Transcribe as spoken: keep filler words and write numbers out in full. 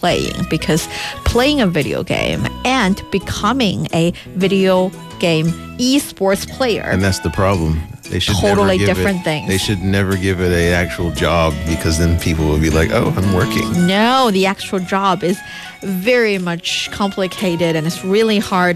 playing, because playing a video game and becoming a video game esports player, and that's the problem. They should totally never give different it, things. They should never give it an actual job, because then people will be like, oh, I'm working. No, the actual job is very much complicated and it's really hard